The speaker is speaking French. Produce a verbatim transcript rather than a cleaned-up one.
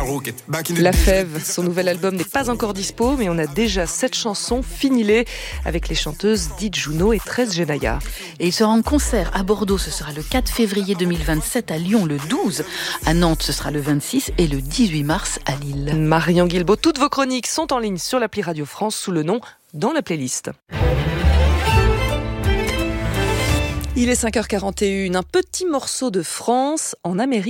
La Fève, son nouvel album n'est pas encore dispo, mais on a déjà sept chansons finilées avec les chanteuses Did Juno et Thérèse Genaya. Et il sera en concert à Bordeaux, ce sera le quatre février deux mille vingt-sept, à Lyon le douze, à Nantes ce sera le vingt-six et le dix-huit mars à Lille. Marion Guilbault, toutes vos chroniques sont en ligne sur l'appli Radio France sous le nom Dans la playlist. Il est cinq heures quarante et une, un petit morceau de France en Amérique.